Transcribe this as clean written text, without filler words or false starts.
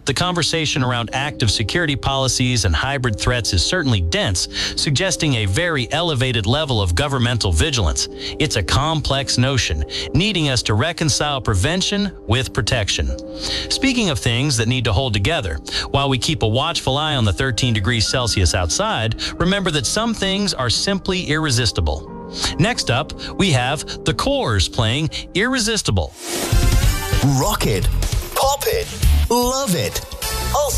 the conversation around active security policies and hybrid threats is certainly dense, suggesting a very elevated level of governmental vigilance. It's a complex notion, needing us to reconcile prevention with protection. Speaking of things that need to hold together, while we keep a watchful eye on the 13 degrees Celsius outside, remember that some things are simply irresistible. Next up, we have The Corrs playing Irresistible. Rock it, pop it, love it.